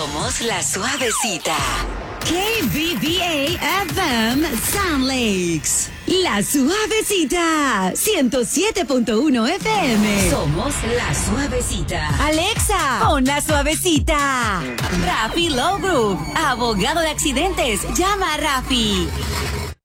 Somos la suavecita. KBBA FM Sound Lakes. La suavecita. 107.1 FM. Somos la suavecita. Alexa, pon la suavecita. Rafi Low Group, abogado de accidentes. Llama a Rafi.